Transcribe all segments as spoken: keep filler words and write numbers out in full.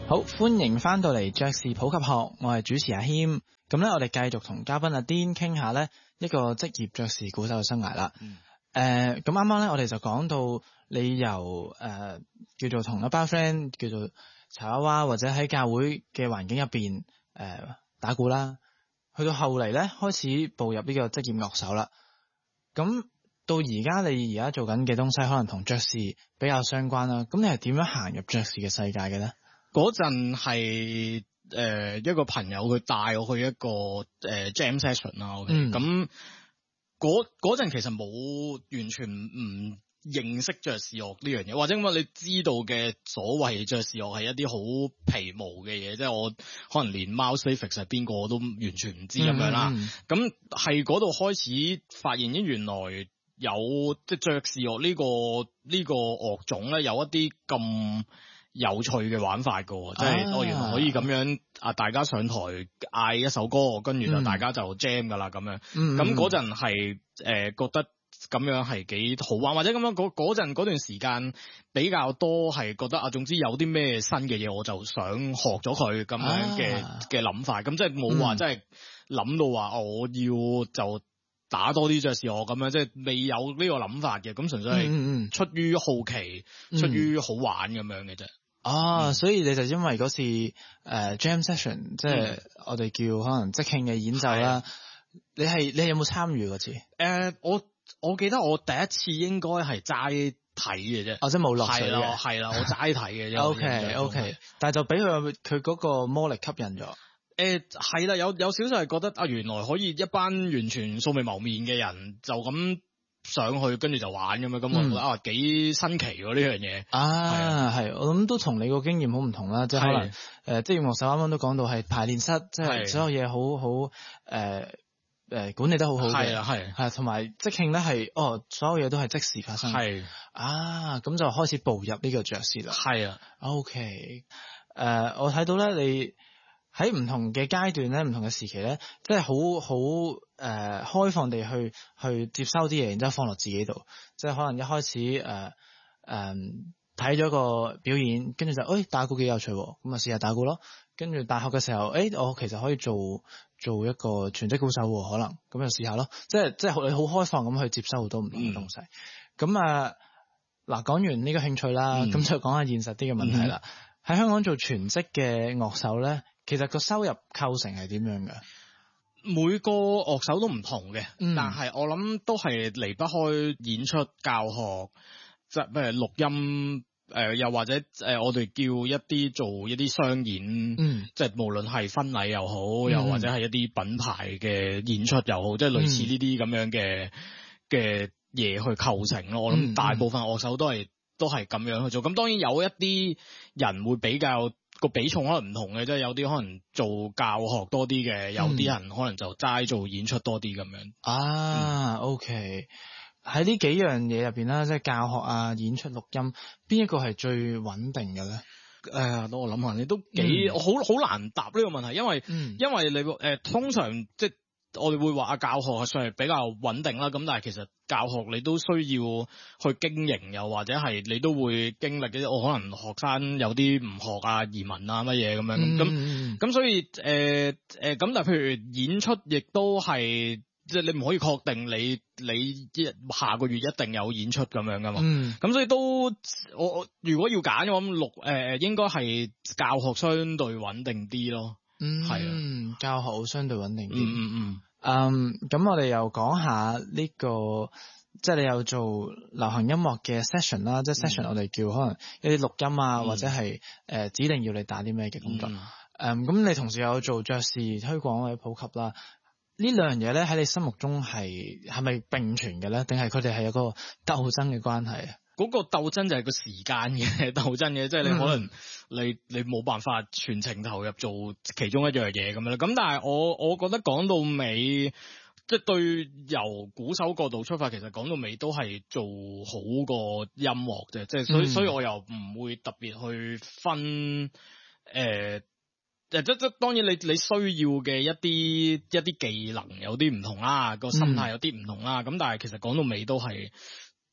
好，歡迎翻到嚟爵士普及學，我係主持阿謙。咁咧，我哋繼續同嘉賓阿 Dean 傾下咧一個職業爵士鼓手嘅生涯啦。誒、嗯，咁啱啱咧，我哋就講到你由誒、呃、叫做同一班 friend 叫做柴娃娃，或者喺教會嘅環境入邊誒打鼓啦，去到後嚟咧開始步入呢個職業樂手啦。咁到而家你而家做緊嘅東西，可能同爵士比較相關啦。咁你係點樣行入爵士嘅世界嘅咧？ 嗰陣係誒一個朋友佢帶我去一個誒、呃、jam session 啦、okay? 嗯，咁嗰嗰陣其實冇完全唔認識爵士樂呢樣嘢，或者咁啊，你知道嘅所謂爵士樂係一啲好皮毛嘅嘢，即係我可能連 Miles Davis 係邊個我都完全唔知咁樣啦。咁係嗰度開始發現，原來有即係爵士樂呢個呢個樂種咧，有一啲咁有趣嘅玩法噶，即係我原來可以咁樣啊！大家上台嗌一首歌，跟住就大家就 jam 噶啦咁樣。咁嗰陣係誒覺得咁樣係幾好玩，或者咁樣嗰嗰陣嗰段時間比較多係覺得啊，總之有啲咩新嘅嘢我就想學咗佢咁樣嘅嘅諗法。咁即係冇話真係諗到話我要就打多啲爵士樂咁樣，即係未有呢個諗法嘅。咁純粹係出於好奇、嗯、出於好玩咁樣嘅啫。 啊、嗯，所以你就因為嗰次誒、呃、jam session， 即係我哋叫可能即興嘅演奏啦、嗯。你係你有冇參與嗰次？誒、 呃，我我記得我第一次應該係齋睇嘅啫， 或者冇落水嘅。係啦，係啦，我齋睇嘅啫。 O K O K， 但係就俾佢佢嗰個魔力吸引咗。誒、 呃，係啦，有有少少係覺得啊，原來可以一班完全素未謀面嘅人就咁上去跟住就玩咁樣，咁、嗯、我覺得啊幾新奇喎呢樣嘢啊，係我諗都同你個經驗好唔同啦，即係可能誒，職業樂手啱啱都講到係排練室，即係所有嘢好好誒誒管理得好好嘅， 係啊係係同埋即興咧係哦，所有嘢都係即時發生， 係啊，咁就開始步入呢個爵士啦， 係啊 ，OK，誒、呃，我睇到咧你喺唔同嘅階段咧，唔同嘅時期咧，即係好好誒開放地去去接收啲嘢，然之後放落自己度。即係可能一開始誒誒睇咗個表演，跟住就誒、哎、打鼓幾有趣，咁啊試下打鼓咯。跟住大學嘅時候，誒、哎、我其實可以做做一個全職鼓手，可能咁就試下咯。即係即係你好開放咁去接收好多唔同嘅東西。咁、嗯、啊嗱，講完呢個興趣啦，咁、嗯、就講下現實啲嘅問題啦。喺、嗯、香港做全職嘅樂手咧，其實個收入構成係點樣㗎？ 每個樂手都唔同嘅、嗯，但係我諗都係離不開演出、教學，即係譬如錄音，誒、呃、又或者誒、呃、我哋叫一啲做一啲商演，嗯，即係無論係婚禮又好、嗯，又或者係一啲品牌嘅演出又好，嗯、即係類似呢啲咁樣嘅嘅嘢去構成咯。我諗大部分樂手都係都係咁樣去做。咁當然有一啲人會比較。個比重可能唔同嘅，即係有啲可能做教學多啲嘅，有啲人可能就齋做演出多啲咁樣。 啊、嗯、，OK，喺呢幾樣嘢入邊啦，即係教學啊、演出、錄音，邊一個係最穩定嘅咧？ 誒、呃，等我諗下，你都幾，我好好難答呢個問題，因為、嗯、因為你誒、呃、通常即係我哋會話啊，教學係算係比較穩定啦。咁但係其實教學你都需要去經營，又或者係你都會經歷嘅。我可能學生有啲唔學啊、移民啊乜嘢咁樣咁咁咁，所以誒誒咁。但係譬如演出，亦都係即係你唔可以確定你你下個月一定有演出咁樣噶嘛。咁、嗯、所以都我我如果要揀嘅話，咁錄誒應該係教學相對穩定啲咯。 嗯，係啊，教學相對穩定啲。 嗯嗯嗯。 嗯，咁我哋又講下呢、這個，即係你有做流行音樂嘅 session 啦、嗯，即係 session 我哋叫可能一啲錄音啊，嗯、或者係誒、呃、指定要你打啲咩嘅工作。誒、嗯，咁、嗯、你同時有做爵士推廣或者普及啦，呢兩樣嘢咧喺你心目中係係咪並存嘅咧？定係佢哋係有個鬥爭嘅關係啊？ 嗰、那個鬥爭就係個時間嘅鬥爭嘅，即係你可能你你冇辦法全程投入做其中一樣嘢咁樣。咁但係我我覺得講到尾，即係對由鼓手角度出發，其實講到尾都係做好個音樂啫。即係所以所以我又唔會特別去分誒。呃即即當然你你需要嘅一啲一啲技能有啲唔同啦，個心態有啲唔同啦。咁、嗯、但係其實講到尾都係。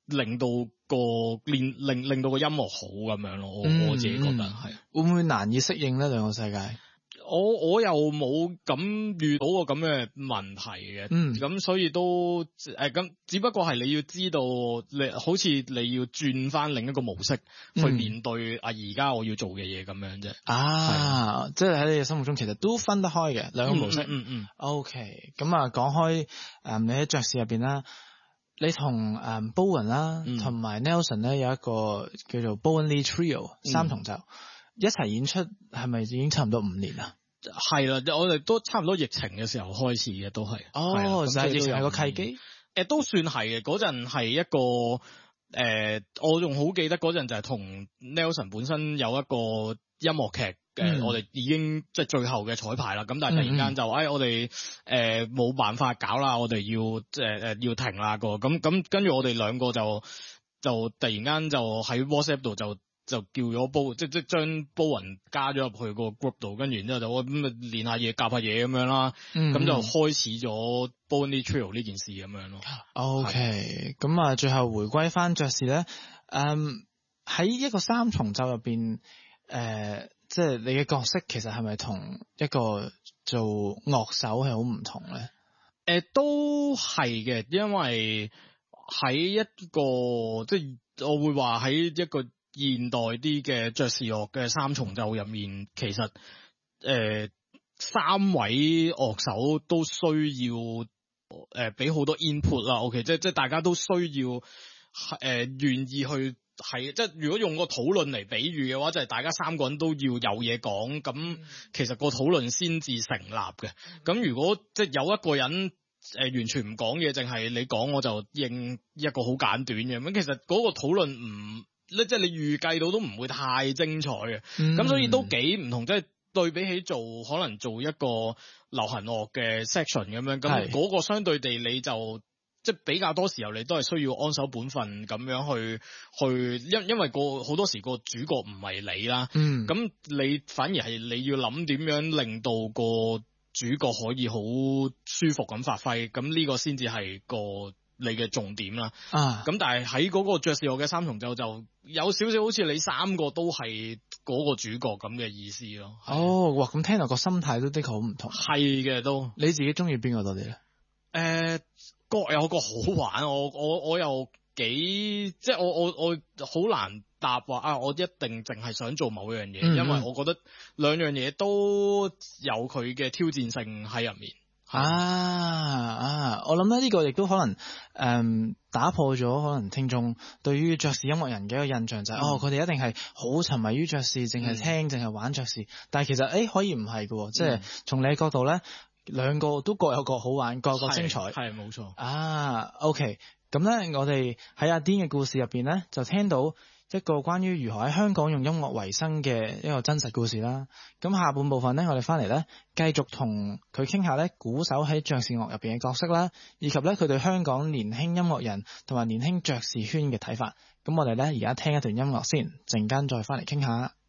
令到個令令令到個音樂好咁樣咯。我、嗯、我自己覺得係會唔會難以適應呢兩個世界？ 我我又冇咁遇到過咁嘅問題嘅，咁、嗯、所以都誒咁、呃，只不過係你要知道，你好似你要轉翻另一個模式去面對啊而家我要做嘅嘢咁樣啫。 啊，即係喺你嘅心目中其實都分得開嘅兩個模式。嗯嗯。嗯 OK， 咁啊講開誒、嗯，你喺爵士入邊啦，你同誒 Bowen 啦，同埋 Nelson 咧有一個叫做 Bowen Lee Trio、嗯、三重奏一齊演出，係咪已經差唔多五年啦？ 係啦，我哋都差唔多疫情嘅時候開始嘅，都係。 哦，就係疫情係個契機。 誒，都算係嘅。嗰陣係一個誒、呃，我仲好記得嗰陣就係同 Nelson 本身有一個音樂劇，誒、嗯呃，我哋已經即係最後嘅彩排啦。咁但係突然間就，誒、嗯哎，我哋誒冇辦法搞啦，我哋要即係誒要停啦個。咁咁跟住我哋兩個就就突然間就喺 WhatsApp 度就。就叫咗煲，即即將Bowen加咗入去個 group 度，跟住然之後就我咁啊練下嘢，夾下嘢咁樣啦，咁、嗯、就開始咗 Bowen Lee Trio 呢件事咁樣咯。 OK，咁啊，最後回歸翻爵士咧，嗯，喺一個三重奏入邊，誒、呃，即係你嘅角色其實係咪同一個做樂手係好唔同咧？誒、 呃，都係嘅，因為喺一個即係我會話喺一個。現代啲嘅爵士樂嘅三重奏入面，其實誒、呃、三位樂手都需要誒俾好多 input 啦。OK， 即係即係大家都需要誒願、呃、意去係即係如果用個討論嚟比喻嘅話，就係、是、大家三個人都要有嘢講，咁其實個討論先至成立嘅。咁如果即係有一個人誒、呃、完全唔講嘢，淨係你講我就應一個好簡短嘅，咁其實嗰個討論唔咧即係你預計到都唔會太精彩嘅，咁、嗯、所以都幾唔同。即係對比起做可能做一個流行樂嘅 section 咁樣，咁嗰個相對地你就即係比較多時候你都係需要安守本分咁樣去去，因因為個好多時個主角唔係你啦，咁、嗯、你反而係你要諗點樣令到個主角可以好舒服咁發揮，咁呢個先至係個你嘅重點啦，啊，咁但係喺嗰個爵士樂嘅三重奏就有少少好似你三個都係嗰個主角咁嘅意思咯。 哦，哇，咁聽落個心態都的確好唔同。 係嘅，都你自己中意邊個多啲咧？誒、 呃，各有個好玩，我我我又幾即係我我我好難答話啊！我一定淨係想做某樣嘢，嗯，因為我覺得兩樣嘢都有佢嘅挑戰性喺入面。 啊啊！我諗咧呢個亦都可能誒、嗯、打破咗可能聽眾對於爵士音樂人嘅一個印象，就係、是嗯、哦佢哋一定係好沉迷於爵士，淨係聽淨係、嗯、玩爵士。但係其實誒、欸、可以唔係嘅，即係從你嘅角度咧，兩個都各有各好玩，各有各精彩。 係冇錯。 啊 OK， 咁咧我哋喺阿 Dean 嘅故事入邊咧就聽到一個關於如何喺香港用音樂為生嘅一個真實故事啦。咁下半部分呢，我哋翻嚟呢，繼續同佢傾下呢鼓手喺爵士樂入邊嘅角色啦，以及呢佢對香港年輕音樂人同埋年輕爵士圈嘅睇法。咁我哋呢，而家聽一段音樂先，陣間再翻嚟傾下。